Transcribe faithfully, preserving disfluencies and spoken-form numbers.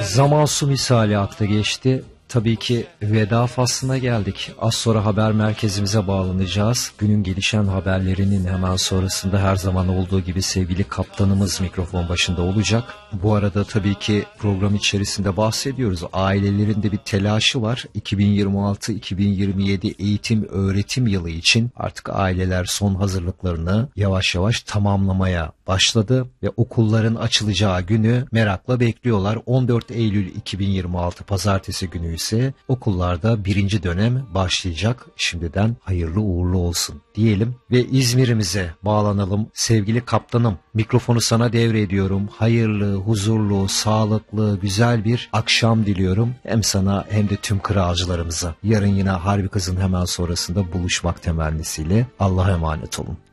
Zaman su misali akta geçti. Tabii ki veda faslına geldik. Az sonra haber merkezimize bağlanacağız. Günün gelişen haberlerinin hemen sonrasında her zaman olduğu gibi sevgili kaptanımız mikrofon başında olacak. Bu arada tabii ki program içerisinde bahsediyoruz. Ailelerin de bir telaşı var. iki bin yirmi altı iki bin yirmi yedi eğitim öğretim yılı için artık aileler son hazırlıklarını yavaş yavaş tamamlamaya başladı ve okulların açılacağı günü merakla bekliyorlar. on dört Eylül iki bin yirmi altı pazartesi günü ise okullarda birinci dönem başlayacak. Şimdiden hayırlı uğurlu olsun diyelim ve İzmir'imize bağlanalım. Sevgili kaptanım, mikrofonu sana devrediyorum. Hayırlı, huzurlu, sağlıklı, güzel bir akşam diliyorum. Hem sana hem de tüm kralcılarımıza. Yarın yine Harbi Kız'ın hemen sonrasında buluşmak temennisiyle. Allah'a emanet olun.